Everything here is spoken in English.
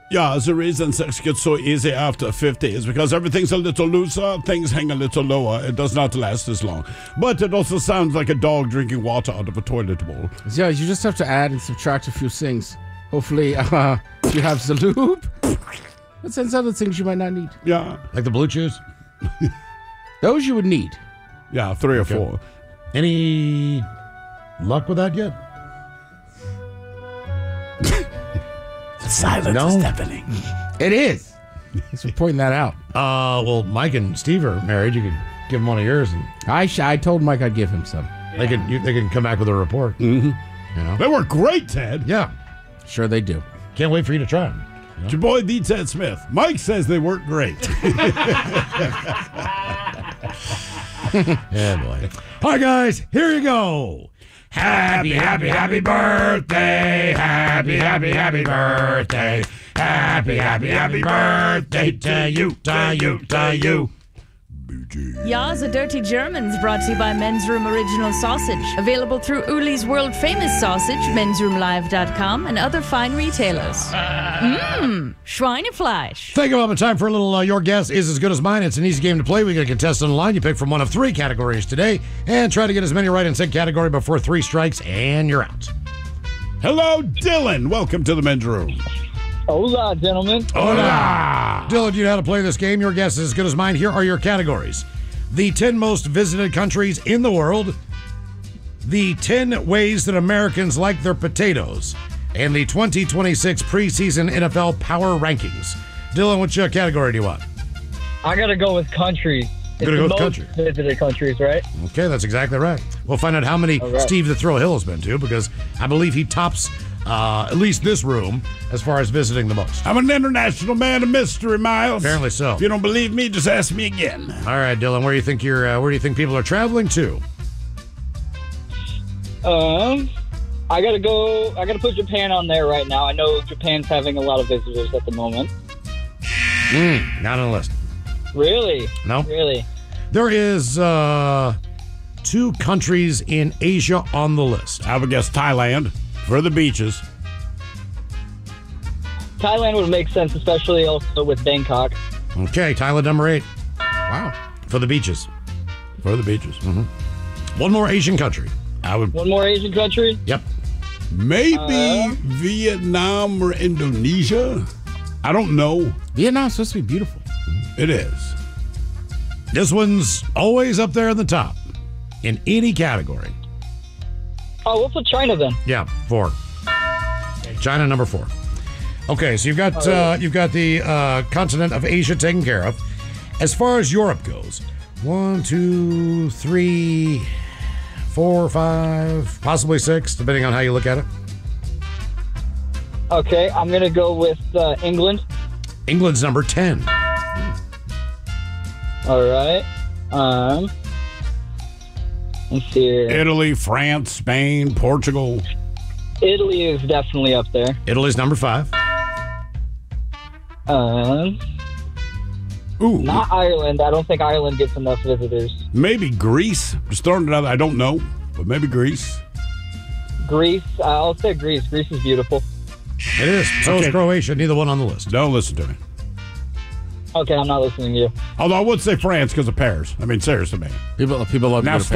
Yeah, the reason sex gets so easy after 50 is because everything's a little looser, things hang a little lower, it does not last as long. But it also sounds like a dog drinking water out of a toilet bowl. Yeah, you just have to add and subtract a few things. Hopefully, you have the lube. But then other things you might not need. Yeah. Like the Blue Chews? Those you would need. Yeah, 3 or 4. Any luck with that yet? Silence is deafening. It is. Thanks for pointing that out. Well, Mike and Steve are married. You could give them one of yours, and I told Mike I'd give him some. they can come back with a report. Mm-hmm. You know? They work great, Ted. Yeah. Sure they do. Can't wait for you to try them. It's your boy, D. Ted Smith. Mike says they work great. Yeah, boy. All right, guys, here you go. Happy, happy, happy birthday. Happy, happy, happy birthday. Happy, happy, happy birthday to you, to you, to you. Ja, the Dirty Germans, brought to you by Men's Room Original Sausage. Available through Uli's World Famous Sausage, mensroomlive.com, and other fine retailers. Schweinefleisch. Thank you, Bob. Time for a little Your Guess is as Good as Mine. It's an easy game to play. We got a contestant on the line. You pick from one of 3 categories today and try to get as many right in said category before 3 strikes, and you're out. Hello, Dylan. Welcome to the men's room. Hola, gentlemen. Hola! Dylan, you know how to play this game. Your guess is as good as mine. Here are your categories. The 10 most visited countries in the world, the 10 ways that Americans like their potatoes, and the 2026 preseason NFL Power Rankings. Dylan, which category do you want? I gotta go with countries. It's Gonna go the with most country. visited countries, right? Okay, that's exactly right. We'll find out how many right. Steve the Thrill Hill has been to, because I believe he tops at least this room as far as visiting the most. I'm an international man of mystery, Miles. Apparently so. If you don't believe me, just ask me again. All right, Dylan, where do you think people are traveling to? I gotta put Japan on there right now. I know Japan's having a lot of visitors at the moment. Not on the list. Really? No. Really? There is 2 countries in Asia on the list. I would guess Thailand for the beaches. Thailand would make sense, especially also with Bangkok. Okay, Thailand number 8. Wow. For the beaches. For the beaches. Mm-hmm. One more Asian country. I would One more Asian country? Yep. maybe Vietnam or Indonesia. I don't know. Vietnam's supposed to be beautiful. It is. This one's always up there in the top in any category. Oh, we'll put China then. Yeah, 4. China number 4. Okay, so you've got the continent of Asia taken care of. As far as Europe goes, 1, 2, 3, 4, 5, possibly 6, depending on how you look at it. Okay, I'm gonna go with England. England's number 10. All right. Let's see here. Italy, France, Spain, Portugal. Italy is definitely up there. Italy's number 5. Ooh, Not Ireland. I don't think Ireland gets enough visitors. maybe Greece. Just throwing it out there. I don't know, but maybe Greece. Greece. I'll say Greece. Greece is beautiful. It is. So is Croatia. Neither one on the list. Don't listen to me. Okay, I'm not listening to you. Although I would say France because of Paris. I mean, seriously, man. People love Now to go to